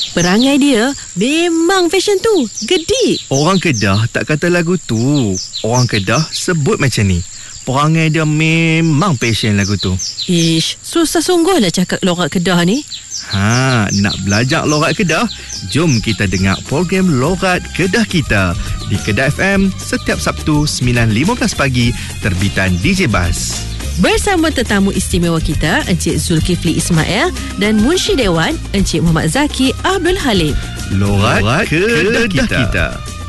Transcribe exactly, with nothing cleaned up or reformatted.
Perangai dia memang fashion tu. Gedik. Orang Kedah tak kata lagu tu. Orang Kedah sebut macam ni. Perangai dia memang passion lagu tu. Ish, susah sungguh nak cakap logat Kedah ni. Ha, nak belajar logat Kedah? Jom kita dengar program Logat Kedah Kita di Kedah F M setiap Sabtu sembilan lima belas pagi, terbitan D J Bas. Bersama tetamu istimewa kita, Encik Zulkifli Ismail dan Munshi Dewan, Encik Muhammad Zaki Abdul Halim. Logat, Logat Kedah, Kedah Kita.